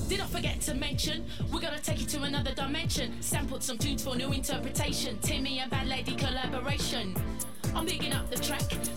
Did I forget to mention? We're gonna take you to another dimension. Sampled some tunes for new interpretation. Timmy and Bad Lady collaboration. I'm bigging up the track,